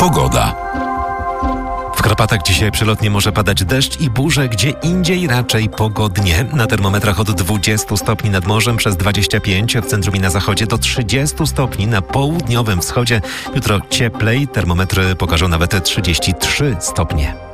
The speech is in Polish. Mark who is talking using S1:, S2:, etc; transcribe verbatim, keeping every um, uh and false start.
S1: Pogoda.
S2: W Karpatach dzisiaj przelotnie może padać deszcz i burze, gdzie indziej raczej pogodnie. Na termometrach od dwudziestu stopni nad morzem przez dwadzieścia pięć, w centrum i na zachodzie do trzydziestu stopni na południowym wschodzie. Jutro cieplej, termometry pokażą nawet trzydzieści trzy stopnie.